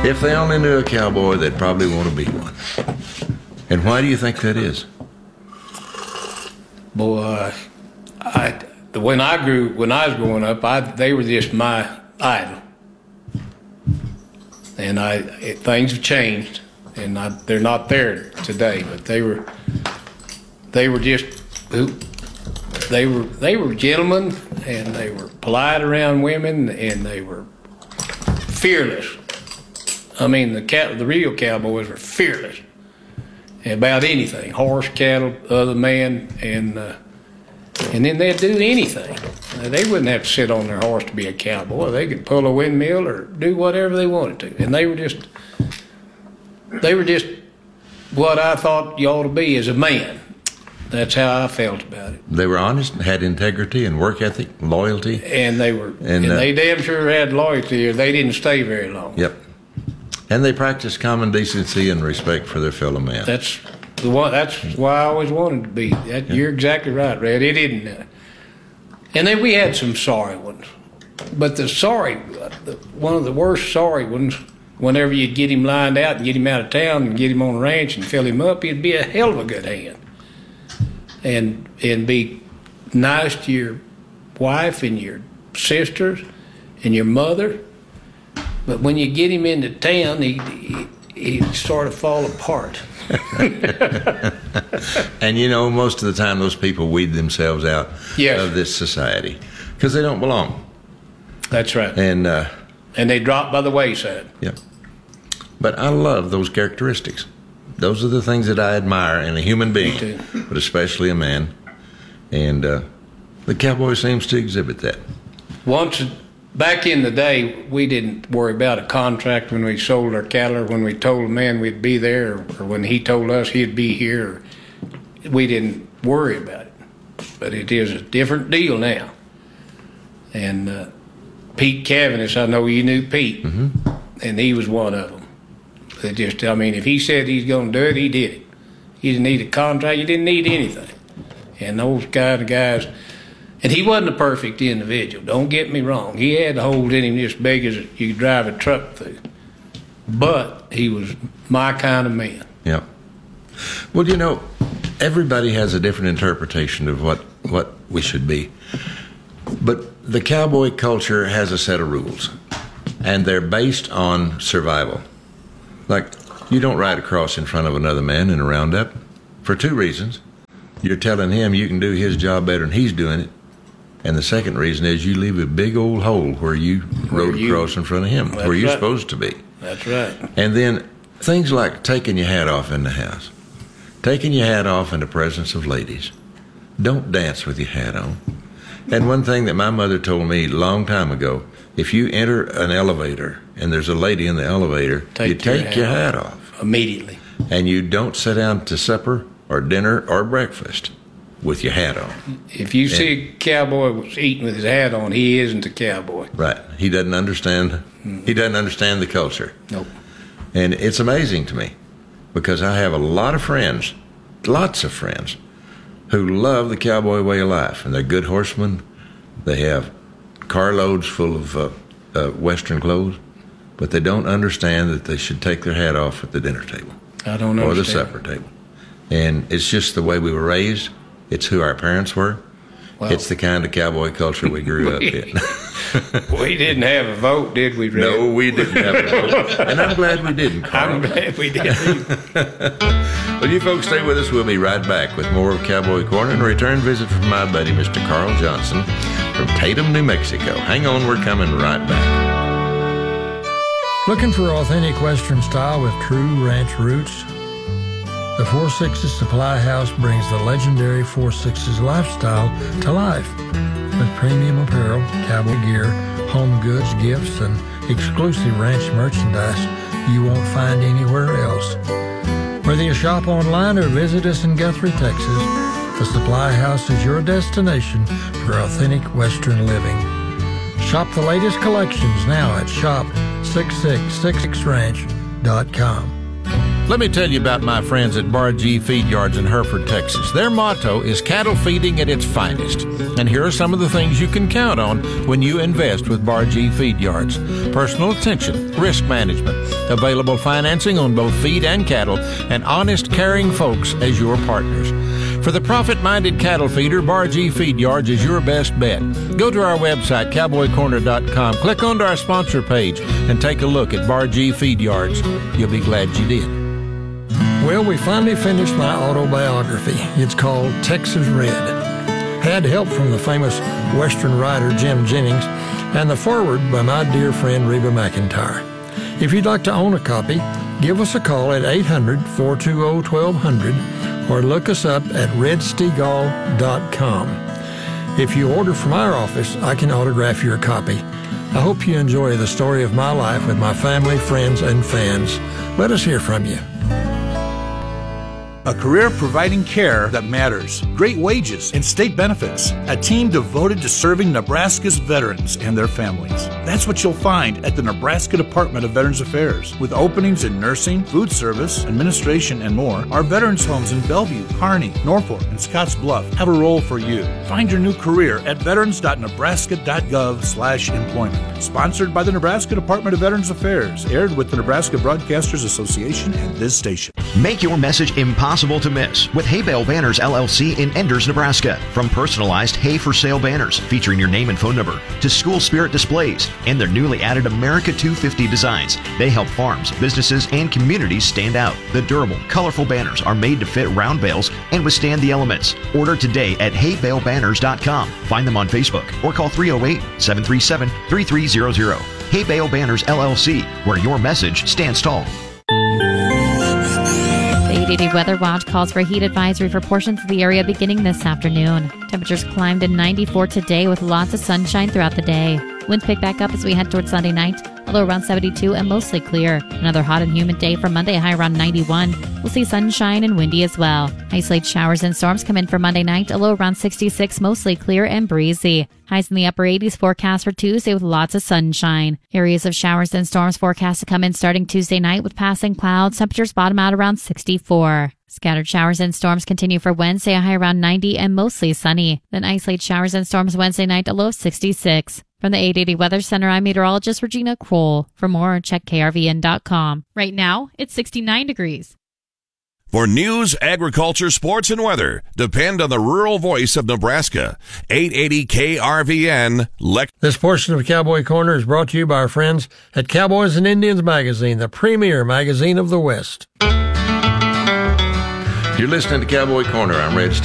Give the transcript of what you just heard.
If they only knew a cowboy, they'd probably want to be one. And why do you think that is? Boy, when I was growing up, they were just my idol. And things have changed, and they're not there today. But they were gentlemen, and they were polite around women, and they were fearless. I mean, the real cowboys were fearless about anything, horse, cattle, other man, and then they'd do anything. They wouldn't have to sit on their horse to be a cowboy. They could pull a windmill or do whatever they wanted to. And they were just what I thought you ought to be as a man. That's how I felt about it. They were honest, had integrity and work ethic, loyalty. And they damn sure had loyalty, or they didn't stay very long. Yep. And they practiced common decency and respect for their fellow man. That's why I always wanted to be. You're exactly right, Red. It didn't. And then we had some sorry ones. But one of the worst sorry ones, whenever you'd get him lined out and get him out of town and get him on the ranch and fill him up, he'd be a hell of a good hand. And be nice to your wife and your sisters and your mother. But when you get him into town, he sort of fall apart. And most of the time those people weed themselves out of this society because they don't belong. That's right. And they drop by the wayside. Yeah. But I love those characteristics. Those are the things that I admire in a human being, but especially a man. And the cowboy seems to exhibit that. Back in the day, we didn't worry about a contract when we sold our cattle, or when we told a man we'd be there, or when he told us he'd be here. We didn't worry about it. But it is a different deal now. And Pete Cavendish, I know you knew Pete, and he was one of them. If he said he's going to do it, he did it. He didn't need a contract. He didn't need anything. And those kind of guys. And he wasn't a perfect individual, don't get me wrong. He had holes in him just big as you could drive a truck through. But he was my kind of man. Yeah. Well, everybody has a different interpretation of what we should be. But the cowboy culture has a set of rules, and they're based on survival. Like, you don't ride across in front of another man in a roundup for two reasons. You're telling him you can do his job better than he's doing it. And the second reason is you leave a big old hole where you rode across in front of him, where you're supposed to be. That's right. And then things like taking your hat off in the house, taking your hat off in the presence of ladies. Don't dance with your hat on. And one thing that my mother told me a long time ago, if you enter an elevator and there's a lady in the elevator, you take your hat off. Immediately. And you don't sit down to supper or dinner or breakfast with your hat on. If you see a cowboy eating with his hat on, he isn't a cowboy. Right. He doesn't understand. He doesn't understand the culture. Nope. And it's amazing to me because I have a lot of friends, lots of friends, who love the cowboy way of life. And they're good horsemen. They have carloads full of Western clothes, but they don't understand that they should take their hat off at the dinner table. I don't understand. Or the supper table. And it's just the way we were raised. It's who our parents were. Wow. It's the kind of cowboy culture we grew up in. We didn't have a vote, did we, Red? No, we didn't have a vote. And I'm glad we didn't, Carl. I'm glad we didn't. Well, you folks stay with us. We'll be right back with more of Cowboy Corner and a return visit from my buddy, Mr. Carl Johnson from Tatum, New Mexico. Hang on, we're coming right back. Looking for authentic Western style with true ranch roots? The Four Sixes Supply House brings the legendary Four Sixes lifestyle to life with premium apparel, cowboy gear, home goods, gifts, and exclusive ranch merchandise you won't find anywhere else. Whether you shop online or visit us in Guthrie, Texas, the Supply House is your destination for authentic Western living. Shop the latest collections now at shop666ranch.com. Let me tell you about my friends at Bar G Feed Yards in Hereford, Texas. Their motto is cattle feeding at its finest. And here are some of the things you can count on when you invest with Bar G Feed Yards. Personal attention, risk management, available financing on both feed and cattle, and honest, caring folks as your partners. For the profit-minded cattle feeder, Bar G Feed Yards is your best bet. Go to our website, cowboycorner.com, click onto our sponsor page, and take a look at Bar G Feed Yards. You'll be glad you did. Well, we finally finished my autobiography. It's called Texas Red. Had help from the famous Western writer Jim Jennings and the foreword by my dear friend Reba McEntire. If you'd like to own a copy, give us a call at 800-420-1200 or look us up at redstegall.com. If you order from our office, I can autograph your copy. I hope you enjoy the story of my life with my family, friends, and fans. Let us hear from you. A career providing care that matters, great wages and state benefits, a team devoted to serving Nebraska's veterans and their families. That's what you'll find at the Nebraska Department of Veterans Affairs. With openings in nursing, food service, administration, and more, our veterans homes in Bellevue, Kearney, Norfolk, and Scotts Bluff have a role for you. Find your new career at veterans.nebraska.gov/employment. Sponsored by the Nebraska Department of Veterans Affairs. Aired with the Nebraska Broadcasters Association and this station. Make your message impossible to miss with Hay Bale Banners LLC in Enders, Nebraska. From personalized hay for sale banners featuring your name and phone number to school spirit displays and their newly added America 250 designs, they help farms, businesses, and communities stand out. The durable, colorful banners are made to fit round bales and withstand the elements. Order today at haybalebanners.com. Find them on Facebook or call 308-737-3300. Hay Bale Banners LLC, where your message stands tall. The 880 Weather Watch calls for a heat advisory for portions of the area beginning this afternoon. Temperatures climbed to 94 today with lots of sunshine throughout the day. Winds pick back up as we head towards Sunday night, a low around 72 and mostly clear. Another hot and humid day for Monday, a high around 91. We'll see sunshine and windy as well. Isolated showers and storms come in for Monday night, a low around 66, mostly clear and breezy. Highs in the upper 80s forecast for Tuesday with lots of sunshine. Areas of showers and storms forecast to come in starting Tuesday night with passing clouds. Temperatures bottom out around 64. Scattered showers and storms continue for Wednesday, a high around 90 and mostly sunny. Then isolated showers and storms Wednesday night, a low of 66. From the 880 Weather Center, I'm meteorologist Regina Kroll. For more, check krvn.com. Right now, it's 69 degrees. For news, agriculture, sports, and weather, depend on the rural voice of Nebraska. 880 KRVN. This portion of Cowboy Corner is brought to you by our friends at Cowboys and Indians Magazine, the premier magazine of the West. You're listening to Cowboy Corner. I'm Red